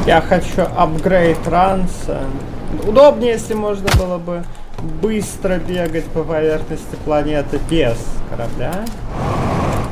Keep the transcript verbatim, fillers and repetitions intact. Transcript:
Я хочу апгрейд ранса. Удобнее, если можно было бы быстро бегать по поверхности планеты без корабля.